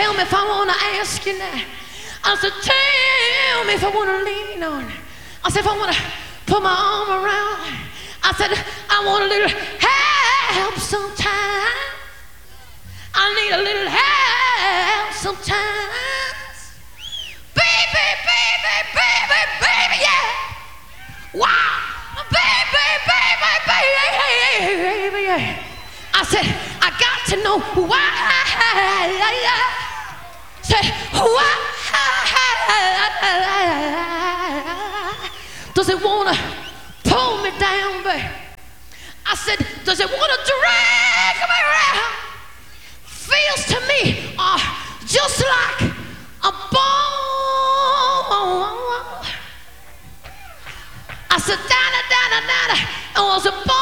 tell me if I want to ask you now. I said, tell me if I want to lean on. I said, if I want to put my arm around. I said, I want a little help sometime. I need a little help sometimes. Baby, baby, baby, baby, yeah. Wow. Baby, baby, baby, yeah. I said, I got to know why. Said, why does it want to pull me down, babe? I said, does it want to drag me around? Feels to me just like a ball. I said, da-da-da-da-da-da. It was a ball.